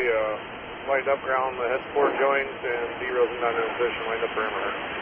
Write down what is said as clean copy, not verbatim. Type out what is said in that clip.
lined up ground, the head 4 joints, and D rails in down in position, lined up perimeter.